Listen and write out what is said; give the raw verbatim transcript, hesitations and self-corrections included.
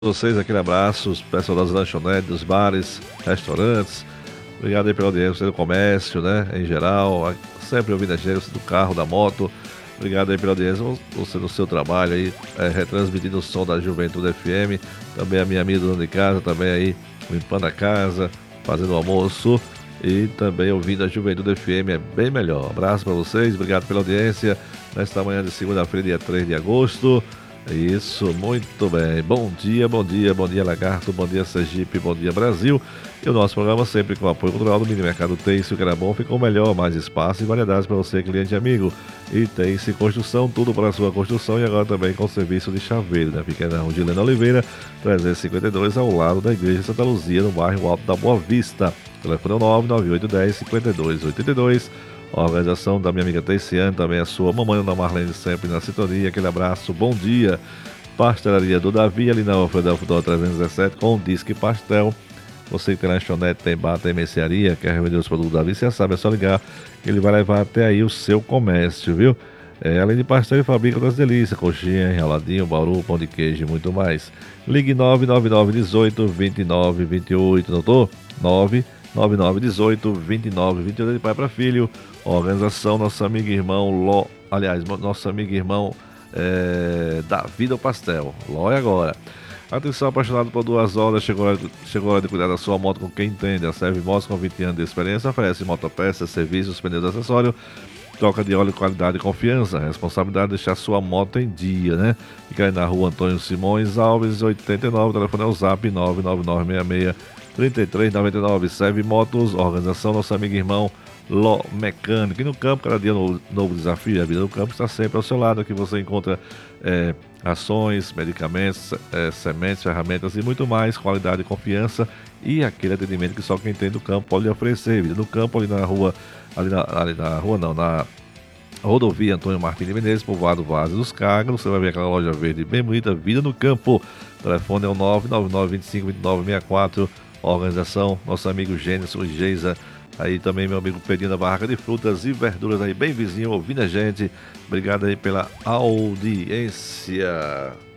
Vocês, aquele abraço, os pessoal das lanchonetes, dos bares, restaurantes. Obrigado aí pela audiência do comércio, né? Em geral, a- sempre ouvindo a gente do carro, da moto. Obrigado aí pela audiência, você no seu trabalho aí, é, retransmitindo o som da Juventude F M. Também a minha amiga dona de casa, também aí limpando a casa, fazendo o almoço. E também ouvindo a Juventude F M é bem melhor. Abraço para vocês, obrigado pela audiência. Nesta manhã de segunda-feira, dia três de agosto. Isso, muito bem. Bom dia, bom dia, bom dia Lagarto, bom dia Sergipe, bom dia Brasil. E o nosso programa sempre com o apoio cultural do Mini Mercado Têxtil, que era bom, ficou melhor, mais espaço e variedades para você, cliente e amigo. E Têxtil Construção, tudo para a sua construção e agora também com serviço de chaveiro, né? Fica na rua de Helena Oliveira, trezentos e cinquenta e dois, ao lado da Igreja Santa Luzia, no bairro Alto da Boa Vista. Telefone nove nove oito um zero, cinco dois oito dois. A organização da minha amiga Teiciane, também a sua mamãe, Ana Marlene, sempre na sintonia. Aquele abraço, bom dia. Pastelaria do Davi, ali na Alfredo Futebol trezentos e dezessete, com Disque Pastel. Você que tem lanchonete, tem bar, tem mercearia, quer revender os produtos do Davi, você sabe, é só ligar que ele vai levar até aí o seu comércio, viu? É, além de pastel, ele fabrica outras delícias, coxinha, enroladinho, bauru, pão de queijo e muito mais. Ligue nove nove nove um oito, dois nove dois oito, doutor? nove nove nove um oito, dois nove dois oito, de pai para filho. Organização Nosso Amigo e Irmão Ló, aliás, Nosso Amigo e Irmão é, Davi do Pastel. Ló é agora. Atenção, apaixonado por duas horas, chegou a, hora de, chegou a hora de cuidar da sua moto com quem entende. A Serve Motos, com vinte anos de experiência, oferece motopeças, serviços, pneus, acessórios, troca de óleo, qualidade e confiança. A responsabilidade de deixar sua moto em dia, né? Fica aí na rua Antônio Simões Alves, oitenta e nove, o telefone é o zap nove nove nove seis seis, três três nove nove. Serve Motos, organização Nosso Amigo e Irmão Ló Mecânico. E no campo, cada dia um novo desafio. A vida do campo está sempre ao seu lado. Aqui você encontra é, ações, medicamentos, é, sementes, ferramentas e muito mais. Qualidade e confiança e aquele atendimento que só quem tem do campo pode lhe oferecer. Vida do campo, ali na rua, ali na, ali na rua não, na rodovia Antônio Martins de Menezes, povoado Vaz dos Cagros. Você vai ver aquela loja verde bem bonita, Vida no Campo. O telefone é o nove nove nove, vinte e cinco, vinte e nove, sessenta e quatro. Organização, nosso amigo Gênesis Geisa. Aí também meu amigo Pedrinho da Barraca de Frutas e Verduras aí, bem vizinho, ouvindo a gente. Obrigado aí pela audiência.